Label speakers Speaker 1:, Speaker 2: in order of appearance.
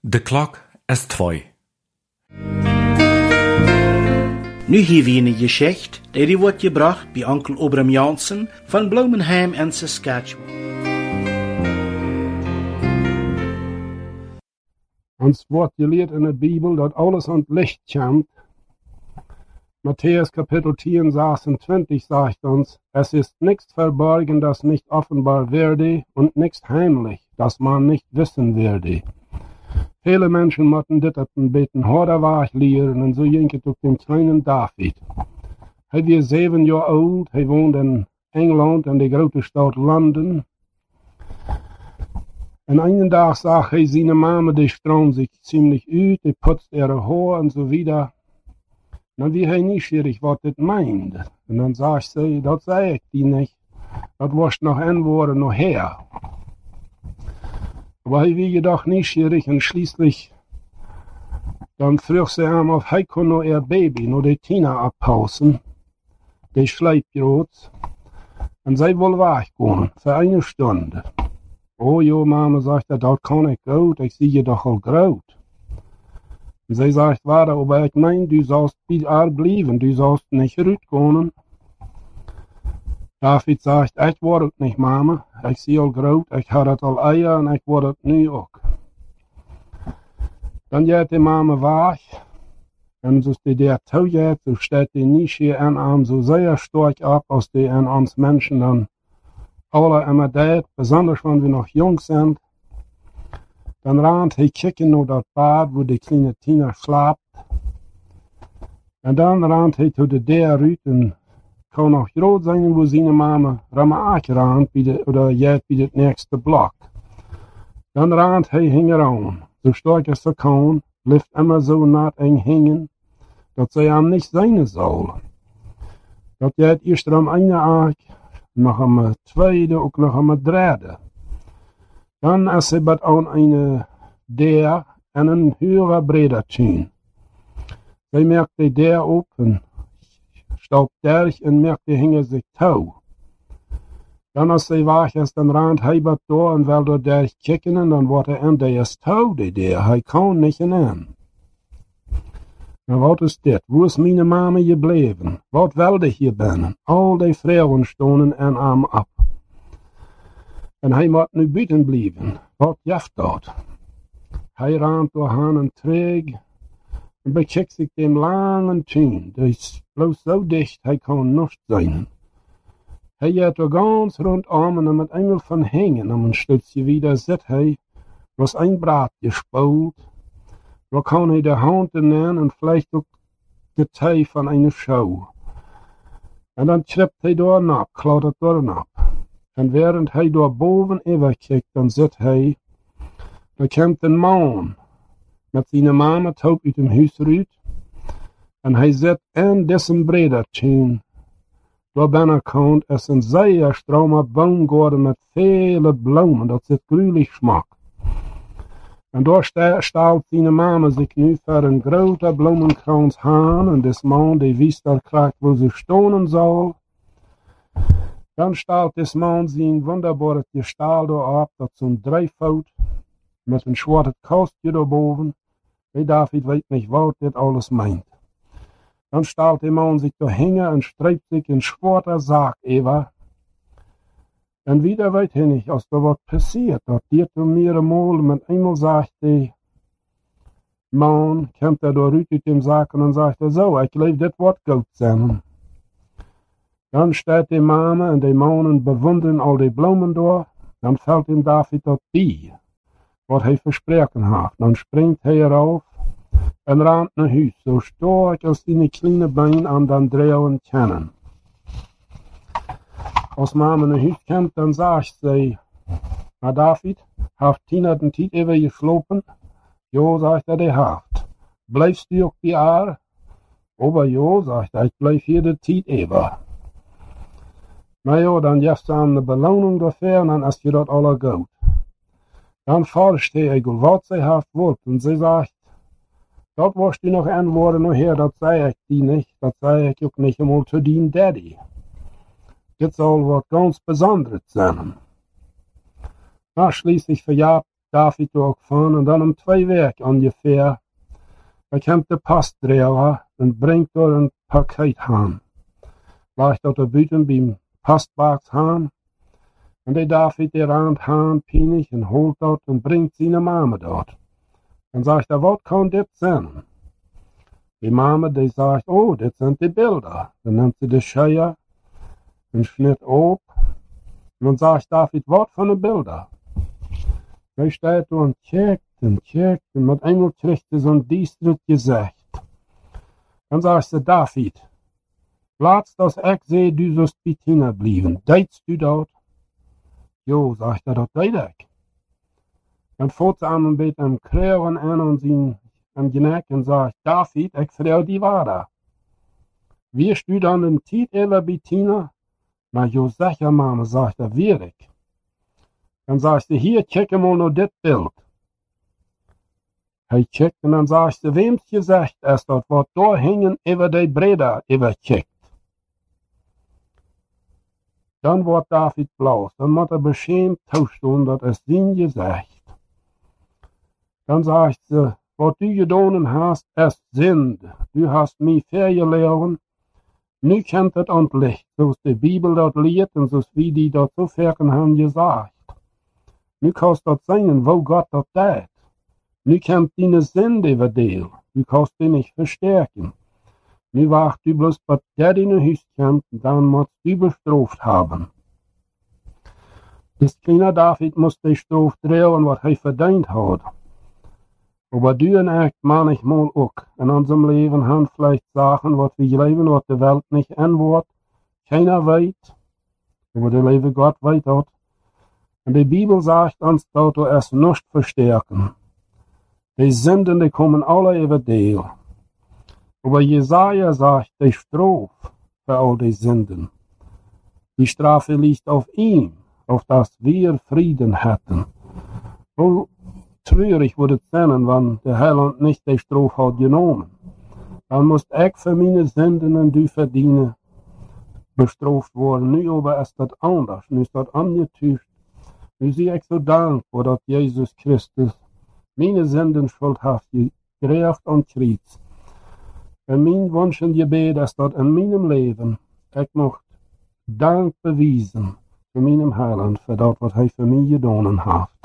Speaker 1: De klok is 2.
Speaker 2: Nu hier wie een Geschichte, die wordt gebracht bij onkel Obram Jansen van Bloemenheim en Saskatchewan.
Speaker 3: Ons wordt geleerd in de Bibel dat alles aan het licht komt. Matthäus Kapitel 10, 26 sagt uns, es ist nichts verborgen, das nicht offenbar werde, und nichts heimlich, das man nicht wissen werde. Viele Menschen moeten dit op een beetje harder weg leren, en zo ging het ook dem kleinen David. Hij was 7 jaar oud, hij woont in Engeland, in de grote stad Londen. En einen dag zag hij zijn mama, die stroomt zich ziemlich uit, die putzt ihre Haar en zo wieder. Dan wie hij nieuwsgierig wat dit meint. En dan zegt ze, dat zei ik die niet. Dat was nog een woord nog her. Aber hij wie jedoch nieuwsgierig en schließlich dann vroeg ze hem of hij kon nog ihr Baby, nog de Tina abpausen. Die schleipgroot. En zij wil weggaan, voor 1 Stunde. Oh jo, mama, sagt er, dat kan ik goed, ik zie je doch al groot. En zij zegt, warte, aber ik mein, du sollst bij haar blijven, du sollst nicht rausgehen. David sagt, ik word het niet, mama, ik zie al groot, ik had het al eier en ik word het nu ook. Dan gaat de mama weg. En zoals die der toe gaat, so steht die niet hier en aan zo zeer sterk ab, als die en ons mensen dan alle immer deed, besonders wenn wir noch jung sind. Dann rannte hij kijken naar dat bad, wo die kleine Tina slaapt. En dan rannte hij tot de deur uit en kon nog groot zijn, wo zijn mama ramaak rannte, oder juist bij het nächste blok. Dan rannte hij hing aan, so stark als er kon, blijft immer so naht eng hingen, dat zij hem niet zijn zal. Dat juist eerst om eine aak, nog een tweede, ook nog een derde. Dan als ze bat aan een deur en een höherer Bredertjen. Zij merkt die deur op en staubt derch en merkt die hingen zich touw. Dan als zij weg is, dan rand hij bat door en wil door derch kicken en dan wordt hij aan die is touw die deur. Hij kan niet in. Nou, wat is dit? Wo is mijn mama gebleven? Wat wilde hier binnen? Al die vrouwen stonden en hem ab. En hij moet nu buiten blijven. Wat jaft dat? Hij raamt door aan en treeg en bekijkt zich dem langen tuin. Die is bloos zo dicht, hij kan niet zijn. Hij gaat er ganz rondom en met eenmaal van hingen. En een stukje wieder zit hij, was een braad gespoeld. Wo kan hij de hand nemen en vielleicht ook de tij van een show. En dan schript hij door nap, klautert door nap. En während hij door boven overkijkt, dan zit hij, dan komt een man met zijn mama taub uit hem huis uit. En hij zit in dessen bredertjen. Door binnenkant is een zeer stromer boomgaarden met vele bloemen, dat zit gruwelijk smak. En daar stelt zijn mama zich nu voor een grote bloemenkrans aan en des man die wist er krijgt wo ze stonen zal. Dan stelt des man zijn wunderbare Gestalt op, dat zo'n 3 voet met een zwarte kastje daarboven. Wie David weet niet wat dit alles meint. Dan stelt de man zich door hingen en strijpt zich een zwarte zaak over. En wieder weet hij niet, als er wat passiert, dat dit om mehrere met eenmaal zegt die man, komt er door uit dem zaken en zegt er zo, ik leef dit wat goed zijn. Dan staat de mama en de mannen bewonderen al die bloemen door, dan valt hem David dat bij, wat hij versproken heeft. Dan springt hij erop en rent naar huis, zo sterk als die kleine been aan dan draaien kennen. Als mama naar huis komt, dan zegt ze, maar David, heeft Tina den tijd even geslopen? Jo, zegt hij, die heeft. Blijft u ook bij haar? Aber jo, zegt hij, ik blijf hier de tijd even. Maar jo, dan geeft ze aan de beloning daarvoor en dan is je dat alle goed. Dan fragt hij wat ze heeft wordt en ze zegt, dat was die nog een woorden nog her, dat zei ik die niet, dat zei ik ook niet eenmaal te dien daddy. Dit soll wat ganz Besonderes sein. Na, schließlich verjagt David ook van en dan om 2 weken ongeveer. Hij komt de postdrijver en brengt er een pakket aan. Ligt dat er buiten bij postbox aan. En die David er aan het haan pinig en holt dat en brengt zijn mama dat. En zegt wat kan dit zijn? Die mama die zegt, oh, dit zijn die beelden. Dan neemt ze de scheier en snit op. En dan zegt David, wat van de beelden? Hij staat er en kijkt en met eenmaal krijgt hij zo'n diesterd gezicht. Dan zegt ze, David, laatst als ik zei, du zost bij Tina blijven. Deedst du dat? Jo, zegt hij, dat deed ik. Dan voert ze aan een beetje een kreuren aan zijn genek en zegt, David, ik vraag die waarde. Wirst du dan een tijd even bij Tina? Nou, jo, zeg ja, mama, zegt hij, weer ik. Dan zegt ze, hier, check hem al naar dit beeld. Hij checkt en dan zegt ze, wem's gezegd is dat wat daar hingen over die breda over checkt. Dan wordt David blauw, dan moet hij beschaamd toestaan, dat is zijn gezegd. Dan zegt ze, wat du gedaan hast, is zinde. Du hast mij vergeleerd. Nu kent het ontlicht, zoals de Bibel dat leert en zoals wie die dat zo ver hebben gezegd. Nu kannst dat zijn, wo Gott dat deed. Nu kent die zinde verdelen. Du kannst die niet versterken. Nu wacht du bloß, wat der in een huis komt, dan moet du bestraft hebben. Dus kleine David moest de straf dragen wat hij verdiend had. Aber du en ik manchmal ook. In unserem Leben haben vielleicht Sachen, wat wir leben, wat de Welt nicht antwortet. Keiner weet. Aber der liebe Gott weet dat. Und die Bibel sagt uns, dass wir es nicht verstärken. Die Sünden, die kommen alle über dir. Aber Jesaja sagt, die Strafe für all die Sünden. Die Strafe liegt auf ihm, auf dass wir Frieden hätten. Wo treurig würde es sein, wenn der Heiland nicht die Strafe hat genommen. Dann muss ich für meine Sünden und du verdienen bestraft worden. Nu aber ist das anders. Nu ist das angetucht. Nu zie ik zo dankbaar dat Jezus Christus mijn Sünden schuld heeft gerecht en kruis. En mijn wunsch en gebed is dat in mijn leven ik mocht dank bewijzen voor mijn Heiland, voor dat wat hij voor mij gedaan heeft.